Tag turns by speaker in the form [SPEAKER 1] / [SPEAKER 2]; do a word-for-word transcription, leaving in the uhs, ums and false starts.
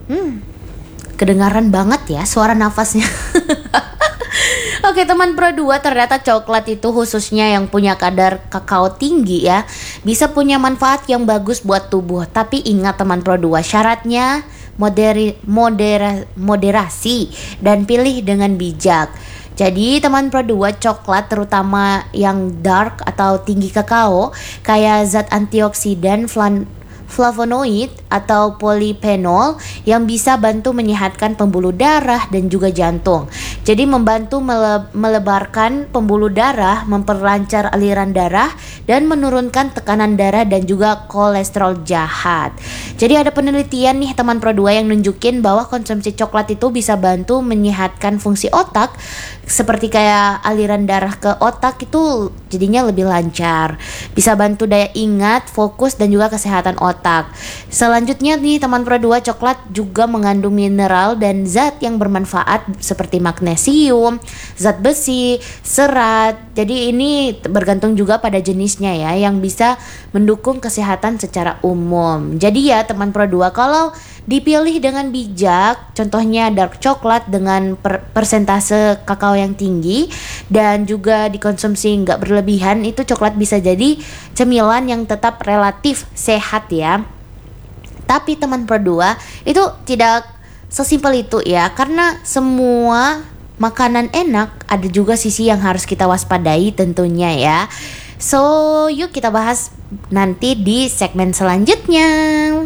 [SPEAKER 1] Hmm, kedengaran banget ya suara nafasnya. Oke teman Pro dua, ternyata coklat itu khususnya yang punya kadar kakao tinggi ya, bisa punya manfaat yang bagus buat tubuh. Tapi ingat teman Pro dua, syaratnya moderi, modera, moderasi dan pilih dengan bijak. Jadi teman Pro dua, coklat terutama yang dark atau tinggi kakao kayak zat antioksidan, flan flavonoid atau polifenol yang bisa bantu menyehatkan pembuluh darah dan juga jantung. Jadi membantu mele- melebarkan pembuluh darah, memperlancar aliran darah dan menurunkan tekanan darah dan juga kolesterol jahat. Jadi ada penelitian nih teman Pro dua yang nunjukin bahwa konsumsi coklat itu bisa bantu menyehatkan fungsi otak, seperti kayak aliran darah ke otak itu jadinya lebih lancar, bisa bantu daya ingat, fokus dan juga kesehatan otak. Selanjutnya nih teman Pro dua, coklat juga mengandung mineral dan zat yang bermanfaat seperti magnesium, zat besi, serat. Jadi ini bergantung juga pada jenisnya ya, yang bisa mendukung kesehatan secara umum. Jadi ya teman Pro dua, kalau dipilih dengan bijak, contohnya dark coklat dengan per- persentase kakao yang tinggi dan juga dikonsumsi nggak berlebihan, itu coklat bisa jadi cemilan yang tetap relatif sehat ya. Tapi teman Pro dua, itu tidak sesimpel itu ya, karena semua makanan enak ada juga sisi yang harus kita waspadai tentunya ya. So yuk kita bahas nanti di segmen selanjutnya.